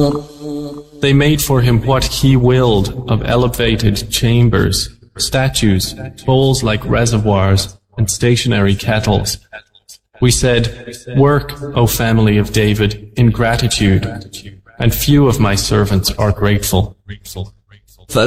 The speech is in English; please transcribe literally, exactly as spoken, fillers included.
They made for him what he willed of elevated chambers, statues, bowls like reservoirs, and stationary kettles. We said, "Work, O family of David, in gratitude, and few of my servants are grateful."